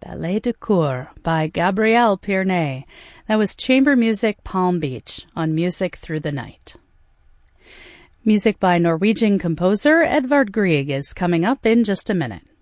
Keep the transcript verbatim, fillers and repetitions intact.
Ballet de Cour by Gabrielle Pierney. That was Chamber Music Palm Beach on Music Through the Night. Music by Norwegian composer Edvard Grieg is coming up in just a minute.